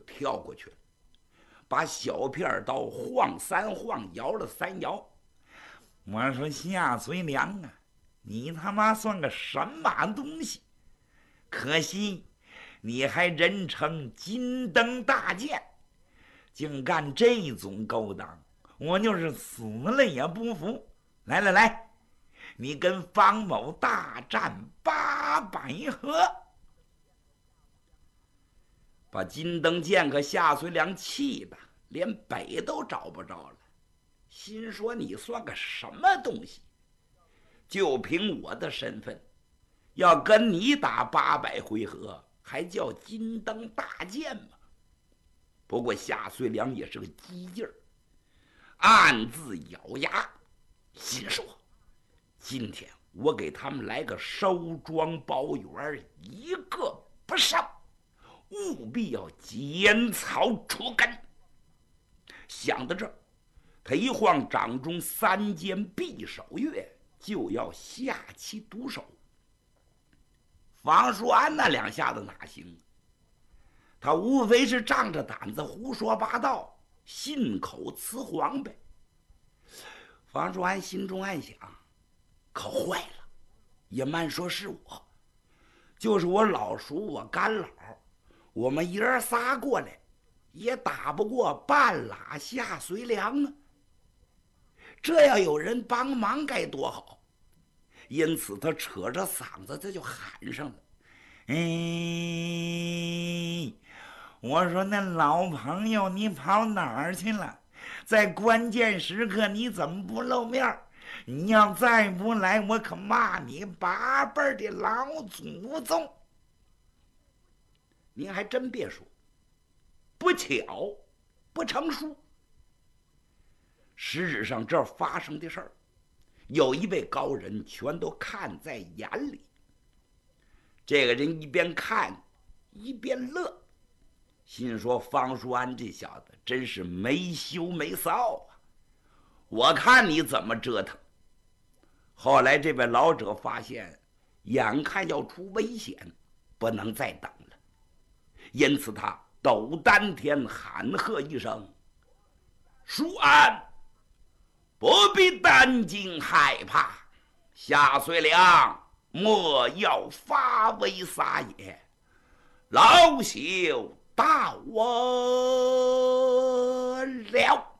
跳过去了，把小片刀晃三晃，摇了三摇。我说夏随良啊，你他妈算个什么东西？可惜你还人称金灯大剑，竟干这种勾当，我就是死了也不服。来来来，你跟方某大战800合。把金灯剑和夏随良气的连北都找不着了，心说你算个什么东西？就凭我的身份，要跟你打800回合，还叫金灯大剑吗？不过夏随良也是个机劲儿，暗自咬牙，心说今天我给他们来个收庄包圆，一个不剩，务必要剪草除根。想到这儿，他一晃掌中3件匕首钺，就要下其毒手。房叔安那2下子哪行？他无非是仗着胆子胡说八道，信口雌黄呗。房叔安心中暗想，可坏了，也慢说是我，就是我老叔我干老，我们爷儿仨过来也打不过半拉夏随良啊。这要有人帮忙该多好。因此他扯着嗓子他就喊上了，我说那老朋友你跑哪儿去了？在关键时刻你怎么不露面？你要再不来，我可骂你8辈的老祖宗。您还真别说，不巧不成书。实质上这儿发生的事儿，有一位高人全都看在眼里。这个人一边看一边乐，心说方叔安这小子真是没羞没臊啊，我看你怎么折腾。后来这位老者发现眼看要出危险，不能再等了，因此他抖丹田喊喝一声，叔安不必担惊害怕，夏随良莫要发威撒野，老朽到我了。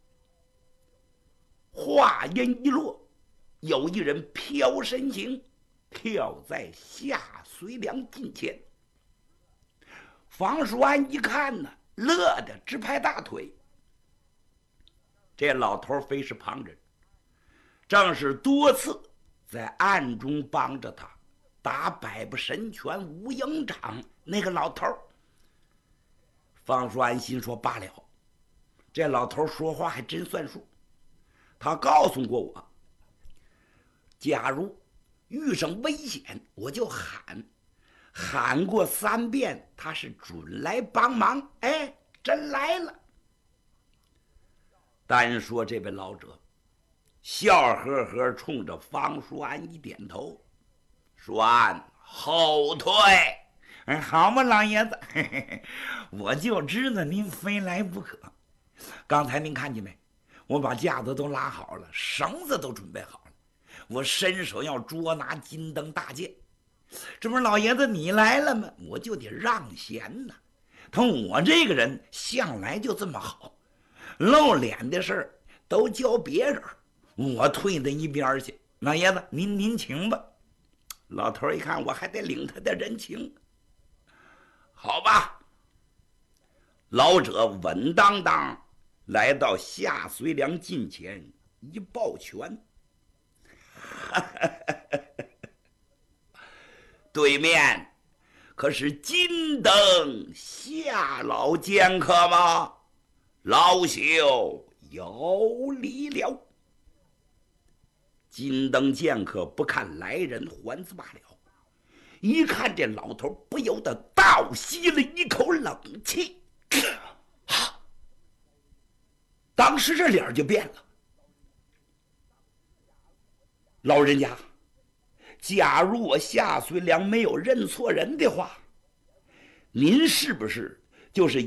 话音一落，有一人飘身形跳在夏随良近前。房叔安一看呢，乐得直拍大腿。这老头非是旁人，正是多次在暗中帮着他打百步神拳无影掌那个老头。方叔安心说罢了，这老头说话还真算数。他告诉过我，假如遇上危险我就喊过3遍，他是准来帮忙。哎，真来了。单说这位老者笑呵呵冲着方叔安一点头，叔安后退。好嘛，老爷子，我就知道您非来不可。刚才您看见没？我把架子都拉好了，绳子都准备好了，我伸手要捉拿金灯大剑。这不是老爷子你来了吗？我就得让贤呐。我这个人向来就这么好，露脸的事儿都交别人，我退到一边去。老爷子您请吧。老头一看我还得领他的人情，好吧。老者稳当当来到夏随良近前，一抱拳，对面可是金灯夏老剑客吗？老朽有礼了。金灯剑客不看来人还自罢了，一看这老头，不由得倒吸了一口冷气，当时这脸就变了。老人家，假如我夏随良没有认错人的话，您是不是就是